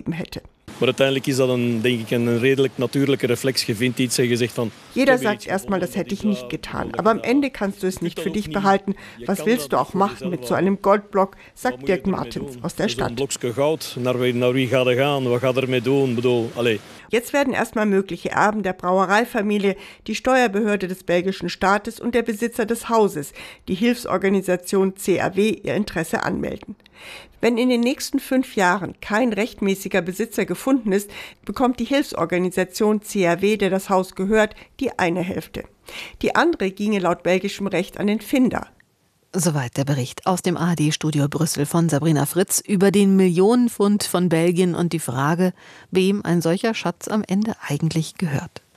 gegeben hätte. Maar uiteindelijk is dat denk ik, een redelijk natuurlijke reflex. Je vindt iets en je zegt van... Jeder sagt erstmal, das hätte ich nicht getan. Aber am Ende kannst du es nicht für dich behalten. Was willst du auch machen mit so einem Goldblock, sagt Dirk Martens aus der Stadt. Een blokje goud, naar wie gaat er gaan? Wat gaat er mee doen? Jetzt werden erstmal mögliche Erben der Brauereifamilie, die Steuerbehörde des belgischen Staates und der Besitzer des Hauses, die Hilfsorganisation CAW, ihr Interesse anmelden. Wenn in den nächsten 5 Jahren kein rechtmäßiger Besitzer gefunden ist, bekommt die Hilfsorganisation CAW, der das Haus gehört, die eine Hälfte. Die andere ginge laut belgischem Recht an den Finder. Soweit der Bericht aus dem ARD-Studio Brüssel von Sabrina Fritz über den Millionenfund von Belgien und die Frage, wem ein solcher Schatz am Ende eigentlich gehört.